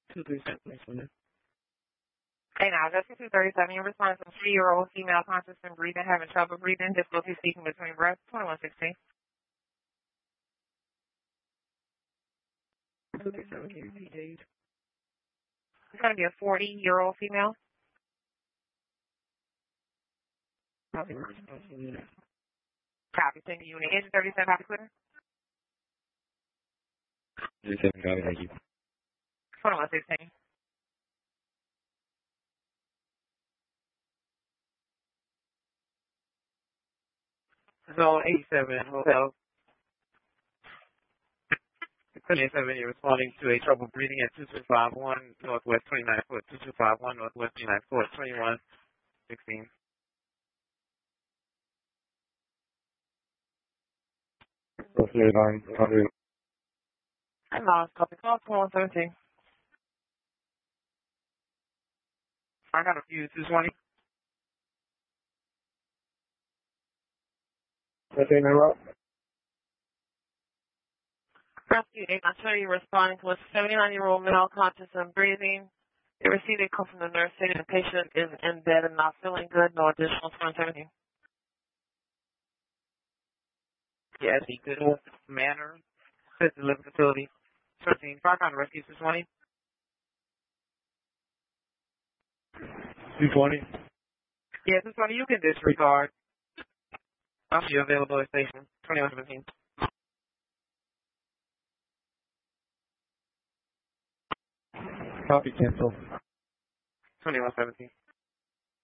237. Next one. Hey, now, Justin 237, you're responding to a 3-year-old female conscious and breathing, having trouble breathing, difficulty speaking between breaths, 2116. 237. Can you repeat, Dave? It's going to be a 40-year-old female. Copy response unit. Copy, send unit. Engine 37, copy Twitter. 37. Copy. Thank you. 2116. Zone 87, hotel. 27, you're responding to a trouble breathing at 2251 Northwest 29 foot, 2251 Northwest 29 foot, 2116. Okay, line. Copy. Hi, Miles. Copy call, 2117. I got a few, 220. Okay, now, Rob. Rescue 8, I'm sure you're responding to a 79-year-old male conscious and breathing. They received a call from the nurse saying the patient is in bed and not feeling good. No additional 2017. Yes, he could have manner, assisted living facility. 13, Frontline Rescue 220. 220. Yeah, 220, you can disregard. I'll be available at station 2117. Copy cancel. 2117.